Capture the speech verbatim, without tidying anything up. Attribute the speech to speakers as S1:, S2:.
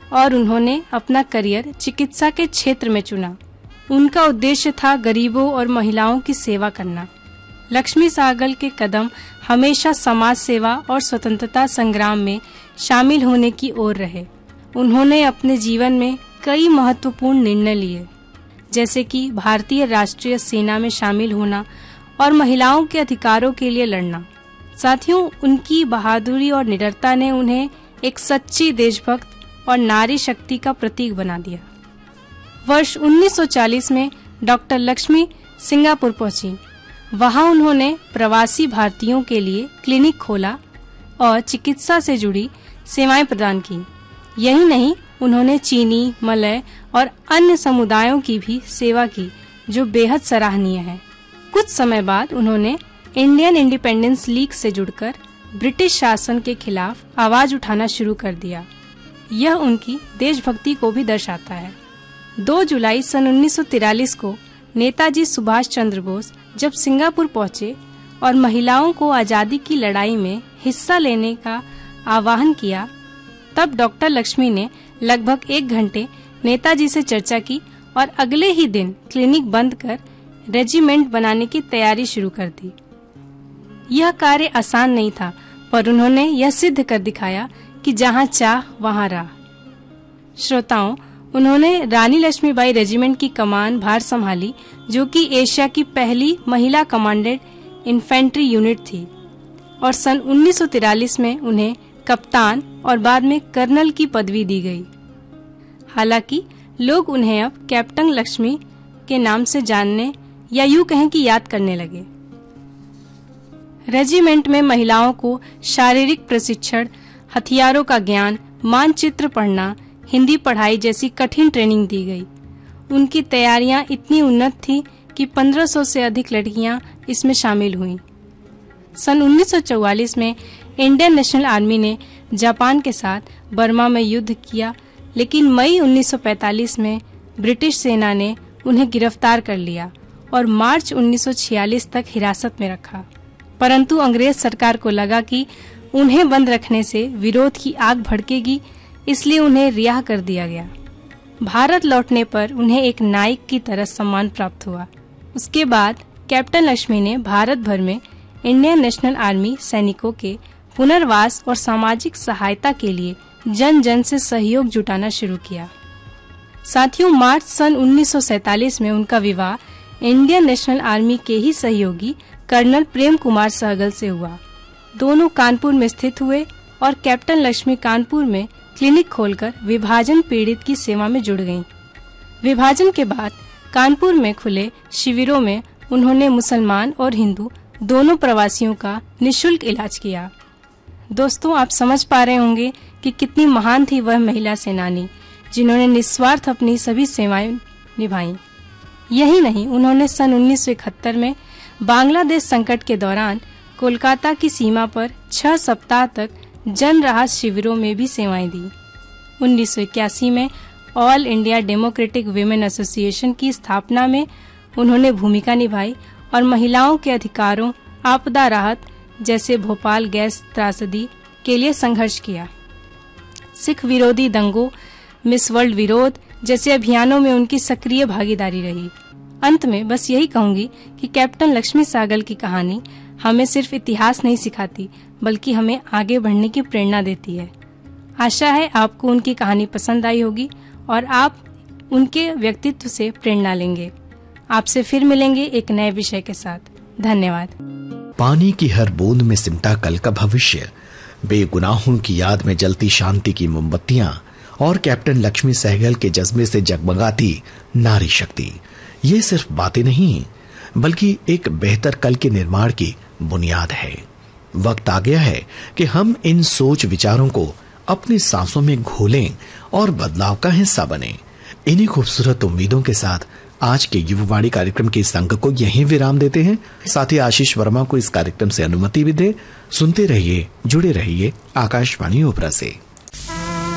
S1: और उन्होंने अपना करियर चिकित्सा के क्षेत्र में चुना। उनका उद्देश्य था गरीबों और महिलाओं की सेवा करना। लक्ष्मी सहगल के कदम हमेशा समाज सेवा और स्वतंत्रता संग्राम में शामिल होने की ओर रहे। उन्होंने अपने जीवन में कई महत्वपूर्ण निर्णय लिए, जैसे कि भारतीय राष्ट्रीय सेना में शामिल होना और महिलाओं के अधिकारों के लिए लड़ना। साथियों, उनकी बहादुरी और निडरता ने उन्हें एक सच्ची देशभक्त और नारी शक्ति का प्रतीक बना दिया। वर्ष उन्नीस सौ चालीस में डॉक्टर लक्ष्मी सिंगापुर पहुंची। वहां उन्होंने प्रवासी भारतीयों के लिए क्लिनिक खोला और चिकित्सा से जुड़ी सेवाएं प्रदान की। यही नहीं, उन्होंने चीनी, मलय और अन्य समुदायों की भी सेवा की, जो बेहद सराहनीय है। कुछ समय बाद उन्होंने इंडियन इंडिपेंडेंस लीग से जुड़कर ब्रिटिश शासन के खिलाफ आवाज उठाना शुरू कर दिया। यह उनकी देशभक्ति को भी दर्शाता है। दो जुलाई सन उन्नीस सौ तिरालीस को नेताजी सुभाष चंद्र बोस जब सिंगापुर पहुंचे और महिलाओं को आजादी की लड़ाई में हिस्सा लेने का आह्वान किया, तब डॉक्टर लक्ष्मी ने लगभग एक घंटे नेताजी से चर्चा की और अगले ही दिन क्लिनिक बंद कर रेजिमेंट बनाने की तैयारी शुरू कर दी। यह कार्य आसान नहीं था, पर उन्होंने यह सिद्ध कर दिखाया कि जहां चाह वहां राह। श्रोताओं, उन्होंने रानी लक्ष्मीबाई रेजिमेंट की कमान भार संभाली, जो कि एशिया की पहली महिला कमांडेड इन्फेंट्री यूनिट थी, और सन उन्नीस सौ तिरालीस में उन्हें कप्तान और बाद में कर्नल की पदवी दी गई। हालांकि लोग उन्हें अब कैप्टन लक्ष्मी के नाम से जानने या यूं कहें कि याद करने लगे। रेजिमेंट में महिलाओं को शारीरिक प्रशिक्षण, हथियारों का ज्ञान, मानचित्र पढ़ना, हिंदी पढ़ाई जैसी कठिन ट्रेनिंग दी गई। उनकी तैयारियां इतनी उन्नत थी कि पंद्रह सौ से अधिक लड़कियां इसमें शामिल हुईं। सन उन्नीस सौ चौवालीस में इंडियन नेशनल आर्मी ने जापान के साथ बर्मा में युद्ध किया, लेकिन मई उन्नीस सौ पैंतालीस में ब्रिटिश सेना ने उन्हें गिरफ्तार कर लिया और मार्च उन्नीस सौ छियालीस तक हिरासत में रखा। परंतु अंग्रेज सरकार को लगा कि उन्हें बंद रखने से विरोध की आग भड़केगी, इसलिए उन्हें रिहा कर दिया गया। भारत लौटने पर उन्हें एक नायक की तरह सम्मान प्राप्त हुआ। उसके बाद कैप्टन लक्ष्मी ने भारत भर में इंडियन नेशनल आर्मी सैनिकों के पुनर्वास और सामाजिक सहायता के लिए जन जन से सहयोग जुटाना शुरू किया। साथियों, मार्च सन उन्नीस सौ सैंतालीस में उनका विवाह इंडियन नेशनल आर्मी के ही सहयोगी कर्नल प्रेम कुमार सहगल से हुआ। दोनों कानपुर में स्थित हुए और कैप्टन लक्ष्मी कानपुर में क्लिनिक खोलकर विभाजन पीड़ित की सेवा में जुड़ गईं। विभाजन के बाद कानपुर में खुले शिविरों में उन्होंने मुसलमान और हिंदू दोनों प्रवासियों का निःशुल्क इलाज किया। दोस्तों, आप समझ पा रहे होंगे कि कितनी महान थी वह महिला सेनानी, जिन्होंने निस्वार्थ अपनी सभी सेवाएं निभाई। यही नहीं, उन्होंने सन उन्नीस सौ इकहत्तर में बांग्लादेश संकट के दौरान कोलकाता की सीमा पर छह सप्ताह तक जन राहत शिविरों में भी सेवाएं दी। उन्नीस सौ इक्यासी में all India democratic women association की स्थापना में उन्होंने भूमिका निभाई और महिलाओं के अधिकारों, आपदा राहत जैसे भोपाल गैस त्रासदी के लिए संघर्ष किया। सिख विरोधी दंगों, मिस वर्ल्ड विरोध जैसे अभियानों में उनकी सक्रिय भागीदारी रही। अंत में बस यही कहूंगी कि कैप्टन लक्ष्मी सहगल की कहानी हमें सिर्फ इतिहास नहीं सिखाती, बल्कि हमें आगे बढ़ने की प्रेरणा देती है। आशा है आपको उनकी कहानी पसंद आई होगी और आप उनके व्यक्तित्व से प्रेरणा लेंगे। आपसे फिर मिलेंगे एक नए विषय के साथ। धन्यवाद।
S2: पानी की हर बूंद में सिमटा कल का भविष्य, बेगुनाहों की याद में जलती शांति की मोमबत्तियां और कैप्टन लक्ष्मी सहगल के जज्बे से जगमगाती नारी शक्ति, ये सिर्फ बातें नहीं बल्कि एक बेहतर कल के निर्माण की बुनियाद है। वक्त आ गया है कि हम इन सोच विचारों को अपनी सांसों में घोलें और बदलाव का हिस्सा बने। इन्हीं खूबसूरत उम्मीदों के साथ आज के युववाणी कार्यक्रम के इस अंक को यहीं विराम देते हैं। साथ ही आशीष वर्मा को इस कार्यक्रम से अनुमति भी दे। सुनते रहिए, जुड़े रहिए आकाशवाणी ओपरा से।